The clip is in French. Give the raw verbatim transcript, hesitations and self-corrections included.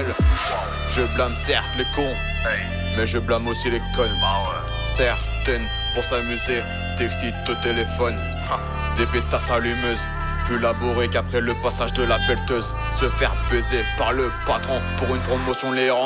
réel. Je blâme certes les cons, mais je blâme aussi les connes. Certaines pour s'amuser t'excitent au téléphone. Des pétasses allumeuses, plus laborées qu'après le passage de la pelleteuse. Se faire baiser par le patron pour une promotion les rend